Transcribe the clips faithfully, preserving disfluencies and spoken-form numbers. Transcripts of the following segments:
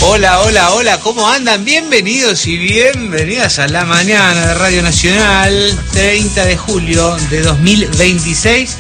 Hola, hola, hola, ¿cómo andan? Bienvenidos y bienvenidas a la mañana de Radio Nacional, treinta de julio de dos mil veintiséis.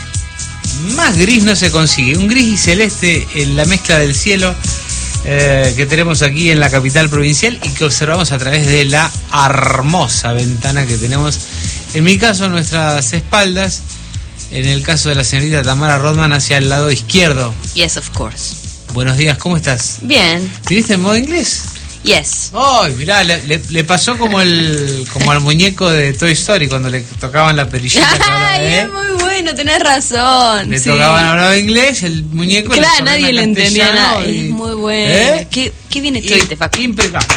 Más gris no se consigue, un gris y celeste en la mezcla del cielo eh, que tenemos aquí en la capital provincial y que observamos a través de la hermosa ventana que tenemos, en mi caso, a nuestras espaldas, en el caso de la señorita Tamara Rodman, hacia el lado izquierdo. Yes, of course. Buenos días, ¿cómo estás? Bien. ¿Viniste en modo inglés? Yes. Ay, mirá, le, le, le pasó como el como al muñeco de Toy Story cuando le tocaban la perillita. Ay, ¿eh? es muy bueno, tenés razón. Le sí. tocaban, hablaba inglés, el muñeco. Claro, nadie le entendía nada. Y... Es muy bueno. ¿Eh? ¿Qué, qué bien estuviste, Facu? Impecable.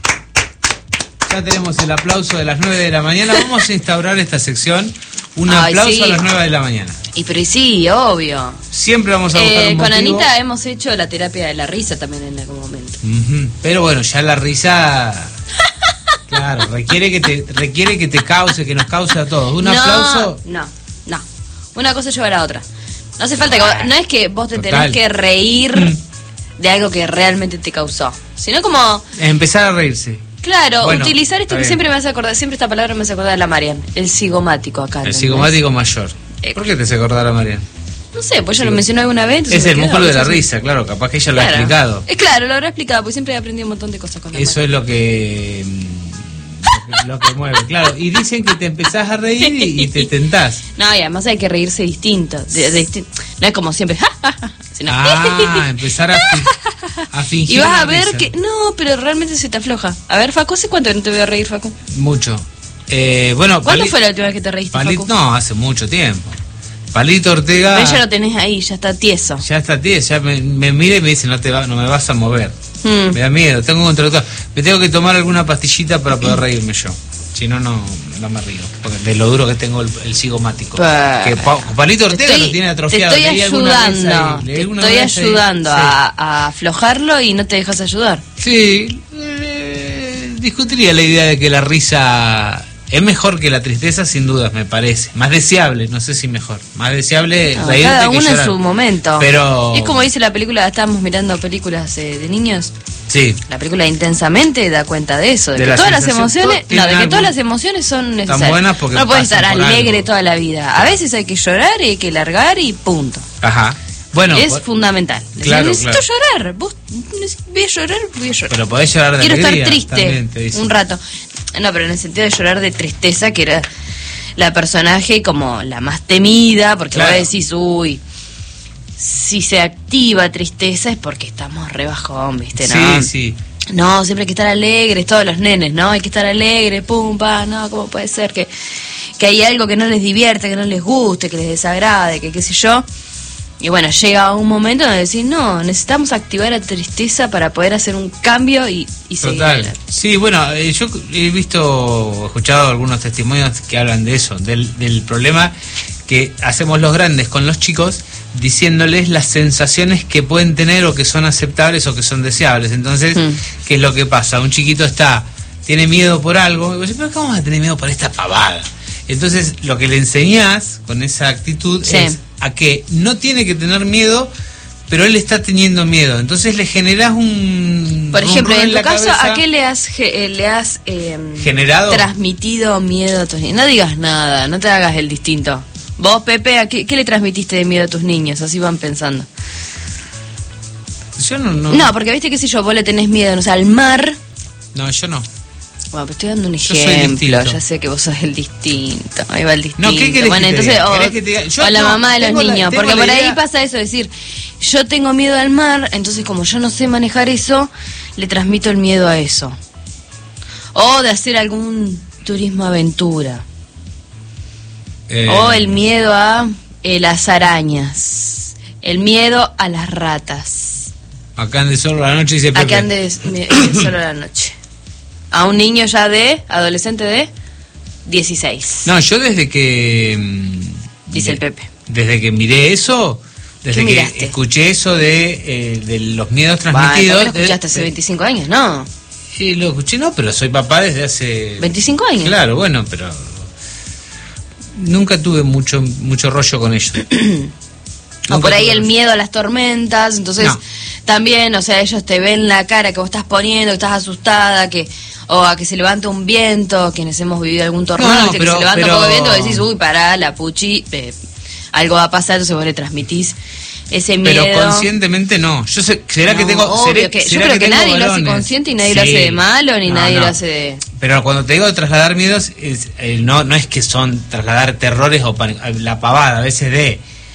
Ya tenemos el aplauso de las nueve de la mañana. Vamos a instaurar esta sección. Un Ay, aplauso sí. a las nueve de la mañana. Y pero sí, obvio. Siempre vamos a buscar Eh, un con motivo. Anita hemos hecho la terapia de la risa también en algún momento. Uh-huh. Pero bueno, ya la risa, claro, requiere que te requiere que te cause, que nos cause a todos. Un no, aplauso. No, no. Una cosa lleva a la otra. No hace falta que vos- no es que vos te Total. tenés que reír Mm. de algo que realmente te causó, sino como, Empezar a reírse. claro, Bueno, utilizar está esto que bien. siempre me hace acordar, siempre esta palabra me hace acordar a la Marian, el cigomático acá. El ¿entendés? psicomático mayor. Eh, ¿Por qué te hace acordar a Marian? No sé, pues yo lo mencioné alguna vez. entonces Es me el quedó, músculo de la entonces- risa, claro, capaz que ella lo ha Claro. explicado. Eh, claro, lo habrá explicado, porque siempre he aprendido un montón de cosas con la Eso es lo que, mm, lo que lo que mueve, claro. Y dicen que te empezás a reír y, y te tentás. No, y además hay que reírse distinto. De, de disti- no es como siempre, sino Ah, empezar a, fi- a fingir. y vas a una ver risa. que. No, pero realmente se te afloja. A ver, Facu, ¿hace cuánto que no te voy a reír, Facu? Mucho. Eh, bueno, ¿Cuándo Pali- fue la última vez que te reíste, Pali- Facu? No, hace mucho tiempo. Palito Ortega. Pero ya lo tenés ahí, ya está tieso. Ya está, tío, ya me, me mira y me dice, no te va, no me vas a mover. Mm. Me da miedo, tengo un control. Me tengo que tomar alguna pastillita para poder reírme yo. Si no, no, no me río. Porque de lo duro que tengo el, el cigomático. Pa- Que Pa- Palito Te Ortega estoy- lo tiene atrofiado. Te estoy Leí alguna vez ayudando, ahí, leí te alguna estoy vez ahí. ayudando Sí. a, a aflojarlo y no te dejas ayudar. Sí, eh, discutiría la idea de que la risa es mejor que la tristeza, sin dudas, me parece. Más deseable, no sé si mejor. Más deseable No, reírte cada que uno en llorar. su momento. Pero... Es como dice la película, estábamos mirando películas eh, de niños. Sí, La película Intensamente da cuenta de eso, de, De que la todas las sensación- emociones, tienen no, de que algo- todas las emociones son necesarias. buenas porque no puedes pasan estar por alegre algo. toda la vida. A veces hay que llorar y hay que largar y punto. ajá. Bueno, es por- fundamental. Decir, Claro, necesito claro. llorar. Vos neces- voy a llorar, voy a llorar. pero podés llorar de Quiero alegría. estar triste también, te dicen. un rato. No, pero en el sentido de llorar de tristeza, que era la personaje como la más temida, porque Claro. vos decís, uy, si se activa tristeza es porque estamos re bajón, ¿viste? ¿No? Sí, sí. No, siempre hay que estar alegres, todos los nenes, ¿no? Hay que estar alegres, pum, pa, no, ¿cómo puede ser que, que hay algo que no les divierte, que no les guste, que les desagrade, que qué sé yo? Y bueno, llega un momento donde decís, no, necesitamos activar la tristeza para poder hacer un cambio y, y seguir Total. adelante. Sí, bueno, eh, yo he visto, escuchado algunos testimonios que hablan de eso, del, del problema que hacemos los grandes con los chicos, diciéndoles las sensaciones que pueden tener o que son aceptables o que son deseables. Entonces, Mm. ¿qué es lo que pasa? Un chiquito está, tiene miedo por algo, y vos decís, pero ¿cómo vas a tener miedo por esta pavada? Entonces, lo que le enseñás con esa actitud Sí. es a que no tiene que tener miedo, pero él está teniendo miedo. Entonces le generás un... Por un ejemplo, ruido en tu la caso, cabeza. ¿a qué le has, ge- eh, le has eh, ¿Generado? transmitido miedo a tus niños? No digas nada, no te hagas el distinto. Vos, Pepe, ¿a qué, qué le transmitiste de miedo a tus niños? Así van pensando. Yo no, no. No, porque viste, qué sé yo, vos le tenés miedo, no sé, al mar. No, yo no. Bueno, pero estoy dando un Yo soy ejemplo, distinto. ya sé que vos sos el distinto, ahí va el distinto. No, ¿qué querés bueno, que te entonces, diga? o, ¿Querés que te diga? Yo o la no, mamá de los tengo la- niños, tengo porque la por ahí idea- pasa eso, decir, yo tengo miedo al mar, entonces como yo no sé manejar eso, le transmito el miedo a eso. O de hacer algún turismo aventura. Eh, O el miedo a eh, las arañas. El miedo a las ratas. Acá ande solo la noche y se A que andes me- solo la noche. A un niño ya de, adolescente de dieciséis. No, yo desde que... mm, Dice de- el Pepe. Desde que miré eso, desde ¿Qué que miraste? escuché eso de, eh, de los miedos Bueno, transmitidos... ¿por qué lo escuchaste de- hace de- veinticinco años? No. Sí, lo escuché, no, pero soy papá desde hace... ¿veinticinco años? Claro, bueno, pero... Nunca tuve mucho mucho rollo con ellos. O por ahí el miedo a las tormentas, entonces no. También, o sea, ellos te ven la cara que vos estás poniendo, que estás asustada, que o a que se levanta un viento, quienes hemos vivido algún tornado, no, no, pero, que se levanta pero... un poco de viento, y decís, uy, pará, la puchi, eh, algo va a pasar, entonces vos le transmitís ese miedo. Pero conscientemente no. Yo sé, será no, que tengo. Obvio Seré, que, será yo creo que, que nadie balones. Lo hace consciente y nadie sí. lo hace de malo, ni no, nadie no. lo hace de. Pero cuando te digo de trasladar miedos, es, eh, no, no es que son trasladar terrores o pan, la pavada, a veces de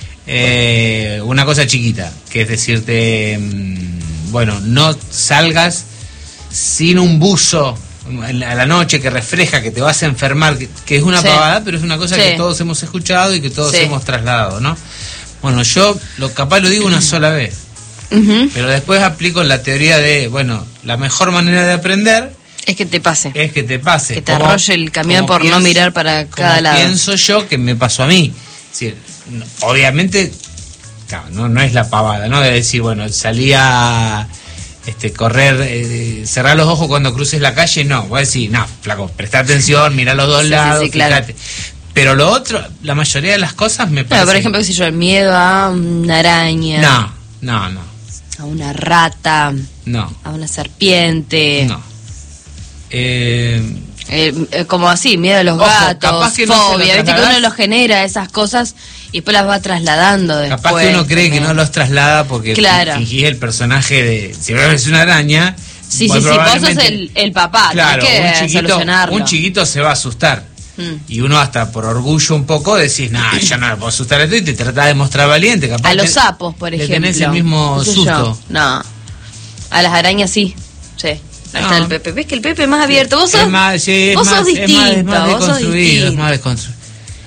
eh, una cosa chiquita, que es decirte, mmm, bueno, no salgas sin un buzo a la noche que refresca, que te vas a enfermar, que, que es una sí. pavada, pero es una cosa sí. que todos hemos escuchado y que todos sí. hemos trasladado, ¿no? Bueno, yo lo capaz lo digo una sola vez, uh-huh. pero después aplico la teoría de, bueno, la mejor manera de aprender es que te pase. Es que te pase. Que te como, arrolle el camión por pienso, no mirar para cada lado. Pienso yo que me pasó a mí. Es decir, no, obviamente, claro, no, no es la pavada, ¿no? De decir, bueno, salí a este, correr, eh, cerrar los ojos cuando cruces la calle, no. Voy a decir, no, flaco, presta atención, mira los dos sí, lados, sí, sí, claro. fíjate. Pero lo otro, la mayoría de las cosas me parece... Pero, por ejemplo, qué sé yo, el miedo a una araña. No, no, no. A una rata. No. A una serpiente. No. Eh, eh, como así, miedo a los ojo, gatos, que fobia, no viste que uno los genera esas cosas y después las va trasladando después. Capaz que uno cree también. Que no los traslada porque claro. fingís el personaje de, si ves una araña, sí, sí, sí, vos sos el, el papá, claro, tenés que un chiquito, solucionarlo. Un chiquito se va a asustar mm. y uno hasta por orgullo un poco decís, nah, ya no me puedo asustar esto y te tratás de mostrar valiente. Capaz a los sapos, por ejemplo. Tenés el mismo susto. Yo? No, a las arañas sí, sí. Ahí no. Está el Pepe. ¿Ves que el Pepe es más abierto? Vos sos, es más, sí, vos más, sos distinto. Es más, es más vos sos distinto. Es más desconstruido.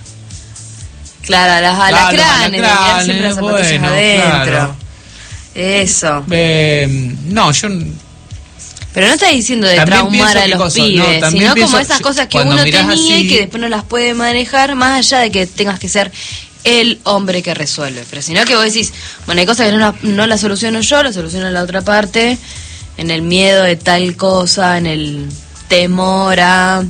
Claro, a las alacranes, claro, siempre las zapatillas bueno, adentro. Claro. Eso. Eh, no, yo... Pero no estás diciendo de traumar a los cosa, pibes, no, sino como esas cosas que uno tenía así, y que después no las puede manejar, más allá de que tengas que ser el hombre que resuelve. Pero sino que vos decís, bueno, hay cosas que no, no las soluciono yo, las soluciono la otra parte... En el miedo de tal cosa, en el temor a...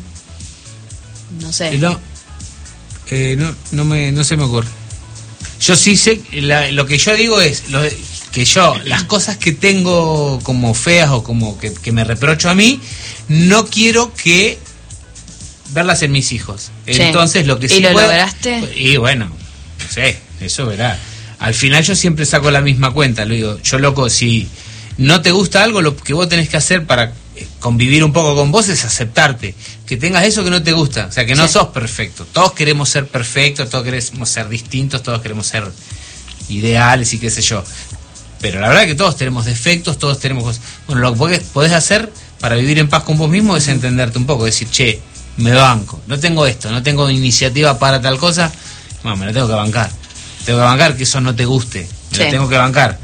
No sé. No, eh, no, no, me, no se me ocurre. Yo sí sé, la, lo que yo digo es lo, que yo, las cosas que tengo como feas o como que, que me reprocho a mí, no quiero que verlas en mis hijos. Sí. Entonces lo que sí ¿Y lo puedo, lograste? Y bueno, no sé, eso verá. Al final yo siempre saco la misma cuenta, lo digo, yo loco, si... no te gusta algo, lo que vos tenés que hacer para convivir un poco con vos es aceptarte, que tengas eso que no te gusta, o sea, que no sí. sos perfecto. Todos queremos ser perfectos, todos queremos ser distintos, todos queremos ser ideales y qué sé yo. Pero la verdad es que todos tenemos defectos, todos tenemos cosas. Bueno, lo que podés hacer para vivir en paz con vos mismo es entenderte un poco, decir, che, me banco, no tengo esto, no tengo iniciativa para tal cosa, no, me lo tengo que bancar. Tengo que bancar que eso no te guste, me sí. lo tengo que bancar.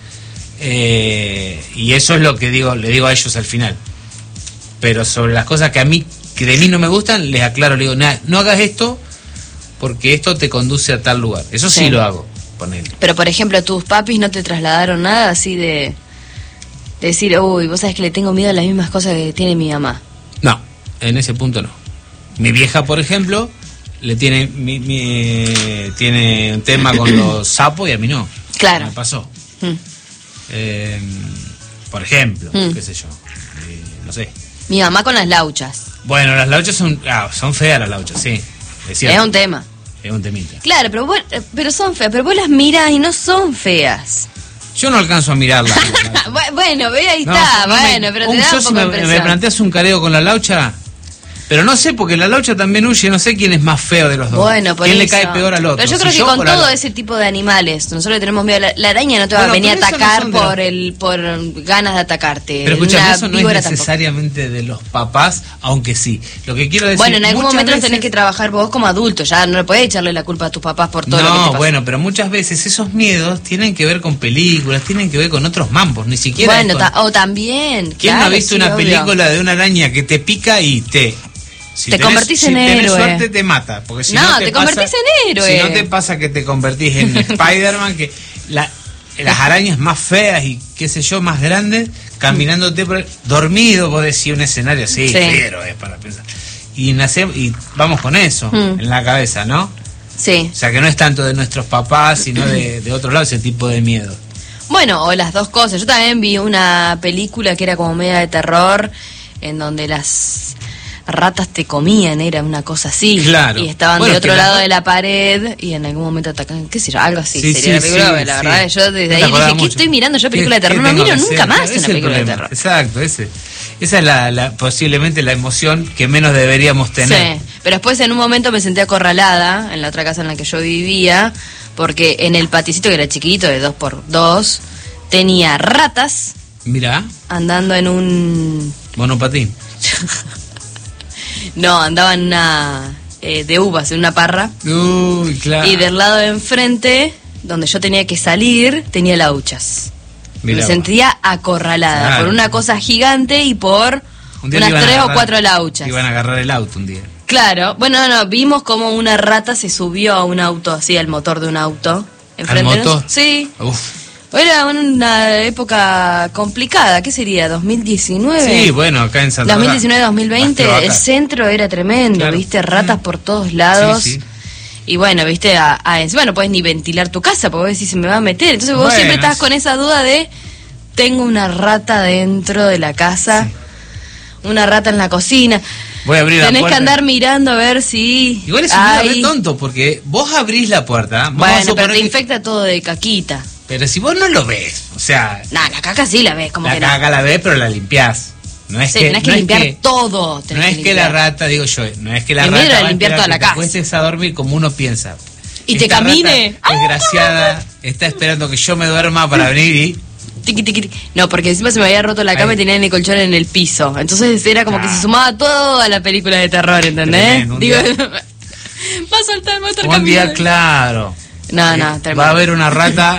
Eh, y eso es lo que digo, le digo a ellos al final. Pero sobre las cosas que a mí, que de mí no me gustan, les aclaro, le digo, nah, no hagas esto porque esto te conduce a tal lugar. Eso sí, sí lo hago, ponele. Pero por ejemplo, tus papis no te trasladaron nada así de, de decir, uy, vos sabés que le tengo miedo a las mismas cosas que tiene mi mamá. No, en ese punto no. Mi vieja, por ejemplo, le tiene mi, mi, tiene un tema con los sapos y a mí no. Claro. Me pasó. Mm. Eh, por ejemplo, mm. qué sé yo, eh, no sé. Mi mamá con las lauchas. Bueno, las lauchas son ah, son feas las lauchas, sí. Es, es un tema. Es un temita. Claro, pero vos, pero son feas, pero vos las mirás y no son feas. Yo no alcanzo a mirarlas. Bueno, ve ahí no, está, no bueno, me, pero te da un poco me, de impresión. Me planteas un careo con la laucha, pero no sé, porque la laucha también huye, no sé quién es más feo de los dos. Bueno, por ¿Quién eso. le cae peor al otro? Pero yo creo si que yo con todo la... ese tipo de animales, nosotros tenemos miedo. La, la araña no te va bueno, a venir a atacar no por el por ganas de atacarte. Pero escuchame, eso no es necesariamente tampoco. De los papás, aunque sí. Lo que quiero decir... Bueno, en algún momento veces... tenés que trabajar vos como adulto, ya no le podés echarle la culpa a tus papás por todo no, lo que te pasa. Bueno, pero muchas veces esos miedos tienen que ver con películas, tienen que ver con otros mambos, ni siquiera... Bueno, con... ta o también, ¿Quién claro, no ha visto sí, una obvio. película de una araña que te pica y te... Si te tenés, convertís si en tenés héroe. suerte te mata, porque si no, no te, te pasa, convertís en héroe. Si no te pasa que te convertís en Spider-Man, que la, las arañas más feas y qué sé yo, más grandes, caminándote por el, dormido, vos decís un escenario así, sí. Pero es para pensar. Y nace, y vamos con eso mm. en la cabeza, ¿no? Sí. O sea, que no es tanto de nuestros papás, sino de, de otros lados ese tipo de miedo. Bueno, o las dos cosas. Yo también vi una película que era como media de terror, en donde las ratas te comían, era una cosa así. Claro. Y estaban Bueno, de otro que lado la... de la pared y en algún momento atacan, qué sé yo, algo así. Sí, sería sí, la película, sí, la sí. verdad, yo desde No ahí te dije, acordás ¿qué mucho? estoy mirando yo película de ¿Qué- terror? qué No miro tengo que nunca hacer? más Ese una es el película de problema. terror. Exacto, ese. Esa es la, la, posiblemente la emoción que menos deberíamos tener. Sí, pero después en un momento me senté acorralada en la otra casa en la que yo vivía, porque en el paticito, que era chiquito, de dos por dos, tenía ratas Mirá, andando en un... monopatín. No, andaba en una... eh, de uvas, en una parra. Uy, claro. Y del lado de enfrente, donde yo tenía que salir, tenía lauchas. Mirá me vos. sentía acorralada Claro. por una cosa gigante y por Un día unas te iban a tres o agarrar- cuatro lauchas. te Iban a agarrar el auto un día. Claro, bueno, no, vimos como una rata se subió a un auto, así, al motor de un auto. Enfrente de motor? nos- Sí. Uf. Era una época complicada, ¿qué sería? ¿dos mil diecinueve? Sí, bueno, acá en Santa dos mil diecinueve dos mil veinte, Las el cloacas. centro era tremendo, Claro. ¿viste? Ratas por todos lados. Sí, sí. Y bueno, ¿viste? A, a, encima no puedes ni ventilar tu casa, porque vos decís, se me va a meter. Entonces vos Bueno, siempre estás sí. con esa duda de, tengo una rata dentro de la casa, una rata en la cocina. Voy a abrir la Tenés puerta. que andar mirando a ver si Igual es un hay... miedo re tonto, porque vos abrís la puerta. Vamos a Bueno, pero suponer te que- infecta todo de caquita. pero si vos no lo ves, o sea, Nah, la caca sí la ves, como la que no. caca la ves, pero la limpiás. No es Sí, que, tenés que no es limpiar que- todo. No tenés es que la limpiar. rata, digo yo, no es que la El rata miedo era va a limpiar esperar toda la que te casa. acuestes a dormir como uno piensa. Y te Esta camine. rata desgraciada está esperando que yo me duerma para venir y... Tiqui, tiqui, tiqui. No, porque encima se me había roto la cama Ahí. y tenía el colchón en el piso. Entonces era como Ah. que se sumaba toda la película de terror, ¿entendés? Tremendo, un Digo, día- va a saltar, va a estar Un día, caminando. claro. No, no, Eh, tremendo. Va a haber una rata...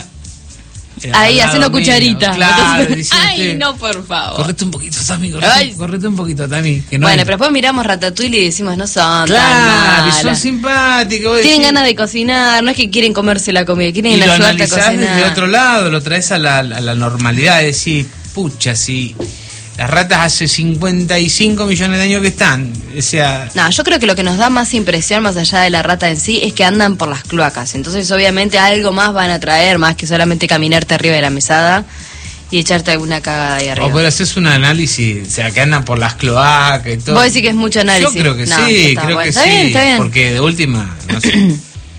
eh, Ahí al lado haciendo mío. cucharita. Claro, Entonces, diciendo, ay, no, por favor. Correte un poquito, Tami, correte, Ay. correte un poquito, Tami. Que no Bueno, es- pero después miramos Ratatouille y decimos, no son Claro, tan y son malas. simpáticos. vos Tienen decís- ganas de cocinar, no es que quieren comerse la comida, quieren y lo ayudarte a analizás cocinar. desde otro lado, lo traes a la, a la normalidad, es decir, pucha, si las ratas hace cincuenta y cinco millones de años que están, o sea, No, yo creo que lo que nos da más impresión, más allá de la rata en sí, es que andan por las cloacas. Entonces, obviamente, algo más van a traer, más que solamente caminarte arriba de la mesada y echarte alguna cagada ahí arriba. o pero haces un análisis, o sea, que andan por las cloacas y todo. Vos decís que es mucho análisis. Yo creo que No, ya sí, está, creo bueno, que está sí, bien, está bien. porque de última, no sé,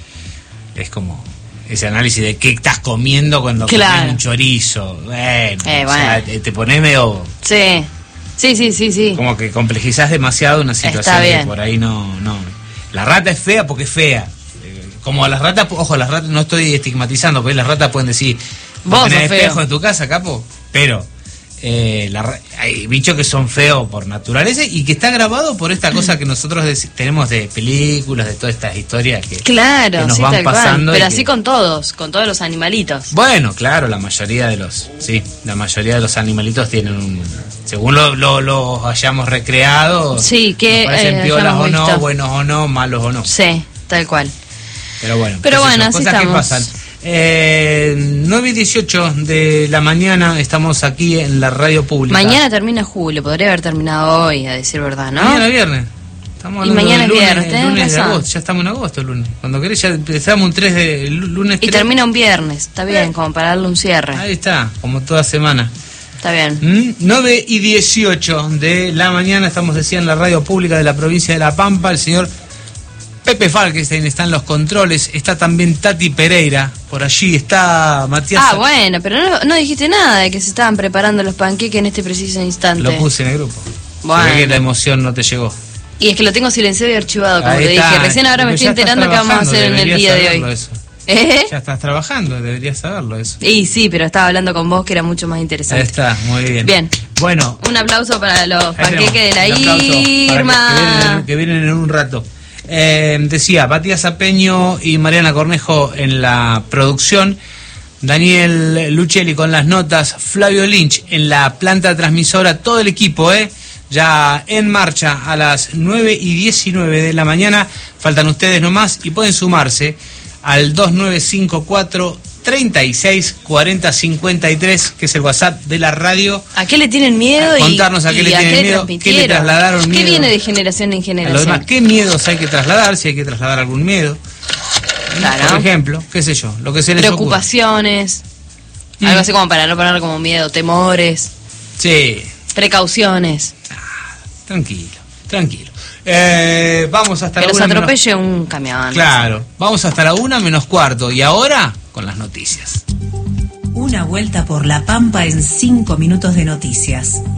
es como ese análisis de qué estás comiendo cuando Claro. comes un chorizo, bueno, Eh, o sea, bueno. te, te pones medio... Sí, sí, sí, sí, sí. Como que complejizás demasiado una Está situación que bien. por ahí no, no. La rata es fea porque es fea. Eh, Como las ratas, ojo, las ratas no estoy estigmatizando, porque las ratas pueden decir, Vos tenés sos feo. espejo en tu casa, capo, pero eh, la ra- hay bichos que son feos por naturaleza y que está grabado por esta cosa que nosotros dec- tenemos de películas, de todas estas historias que, Claro, que nos sí, van tal cual. pasando. Pero y así que- con todos, con todos los animalitos. Bueno, claro, la mayoría de los, sí, la mayoría de los animalitos tienen un, según lo, lo, los hayamos recreado, Sí, que, nos parecen eh, piolas o hayamos no, visto. buenos o no, malos o no. Sí, tal cual. Pero bueno, Pero qué sé bueno, yo, así cosas que estamos. pasan. Eh, nueve y dieciocho de la mañana estamos aquí en la radio pública. Mañana termina julio, podría haber terminado hoy, a decir verdad, ¿no? Mañana viernes. Estamos Y hablando mañana del es lunes, viernes, el tenés lunes de razón. agosto. Ya estamos en agosto el lunes. Cuando querés ya empezamos un tres de el lunes Y tres. termina un viernes, está bien, Eh. como para darle un cierre. Ahí está, como toda semana. Está bien. ¿Mm? nueve y dieciocho de la mañana, estamos decía en la radio pública de la provincia de La Pampa. El señor Pepe Falkenstein está en los controles, está también Tati Pereira, por allí está Matías. Ah, bueno, pero no, no dijiste nada de que se estaban preparando los panqueques en este preciso instante. Lo puse en el grupo. Bueno. Se ve que la emoción no te llegó. Y es que lo tengo silenciado y archivado, como Ahí te está. dije. Recién ahora me Pero estoy ya estás enterando que vamos a hacer en el trabajando, día de deberías hoy. saberlo eso. ¿Eh? Ya estás trabajando, deberías saberlo eso. Y sí, pero estaba hablando con vos que era mucho más Ahí interesante. está, muy bien. Bien. Bueno, Un aplauso para los ahí panqueques de la tenemos. Un aplauso para que- que, Irma. vienen, que vienen en un rato. Eh, decía, Matías Apeño y Mariana Cornejo en la producción, Daniel Luchelli con las notas, Flavio Lynch en la planta transmisora, todo el equipo, ¿eh? Ya en marcha a las nueve y diecinueve de la mañana. Faltan ustedes nomás y pueden sumarse al dos nueve cinco cuatro, treinta y seis, cuarenta, cincuenta y tres, que es el WhatsApp de la radio. ¿A qué le tienen miedo? A y- contarnos a qué y le tienen miedo, qué le transmitieron? trasladaron ¿Qué miedo? viene de generación en A lo generación? demás, ¿qué miedos hay que trasladar? Si hay que trasladar algún miedo. Claro. Por ejemplo, qué sé yo, lo que se les Preocupaciones. ocurra. Algo Mm. así como para no poner como miedo, temores, Sí, precauciones. tranquilo, tranquilo. Eh, vamos hasta Que la los una menos- atropelle un camión. Claro, vamos hasta la una menos cuarto. Y ahora, con las noticias. Una vuelta por la Pampa en cinco minutos de noticias.